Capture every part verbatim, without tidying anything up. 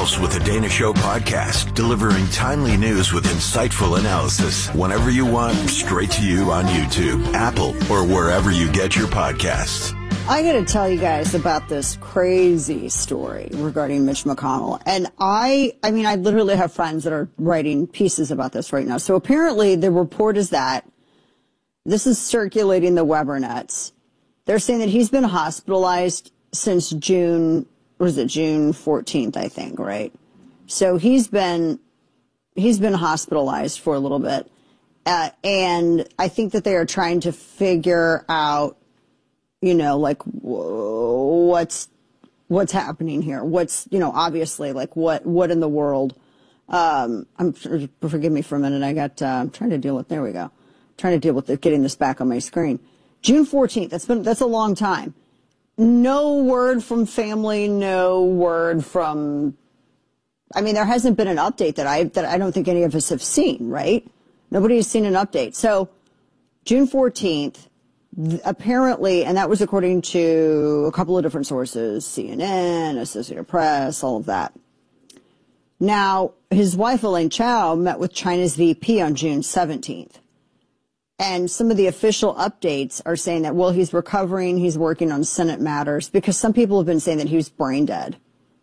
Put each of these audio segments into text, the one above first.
Miles with the Dana Show podcast, delivering timely news with insightful analysis whenever you want, straight to you on YouTube, Apple, or wherever you get your podcasts. I got to tell you guys about this crazy story regarding Mitch McConnell. And I, I mean, I literally have friends that are writing pieces about this right now. So apparently the report is that this is circulating the Webernets. They're saying that he's been hospitalized since June, what is it, June fourteenth, I think, right? So he's been, he's been hospitalized for a little bit. Uh, and I think that they are trying to figure out, you know, like, what's, what's happening here? What's, you know, obviously, like, what, what in the world? Um, I'm, forgive me for a minute. I got, uh, I'm trying to deal with, there we go. Trying to deal with the, getting this back on my screen. June fourteenth, that's been, that's a long time. No word from family, no word from, I mean, there hasn't been an update that I, that I don't think any of us have seen, right? Nobody has seen an update. So, June fourteenth, apparently, and that was according to a couple of different sources, C N N, Associated Press, all of that. Now, his wife, Elaine Chao, met with China's V P on June seventeenth. And some of the official updates are saying that, well, he's recovering, he's working on Senate matters, because some people have been saying that he was brain dead.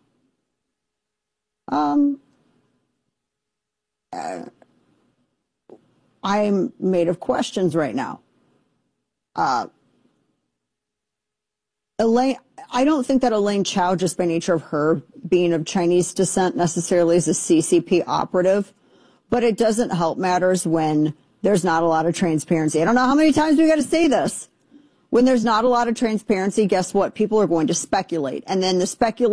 Um, uh, I'm made of questions right now. Uh, Elaine, I don't think that Elaine Chao, just by nature of her being of Chinese descent, necessarily is a C C P operative, but it doesn't help matters when there's not a lot of transparency. I don't know how many times we got to say this. When there's not a lot of transparency, guess what? People are going to speculate, and then the speculation